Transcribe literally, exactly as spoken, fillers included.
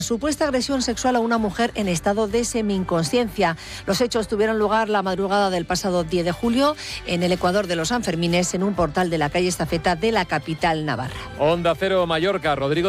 Supuesta agresión sexual a una mujer en estado de semi-inconsciencia. Los hechos tuvieron lugar la madrugada del pasado diez de julio en el Ecuador de los Sanfermines, en un portal de la calle Estafeta de la capital navarra. Onda Cero Mallorca, Rodrigo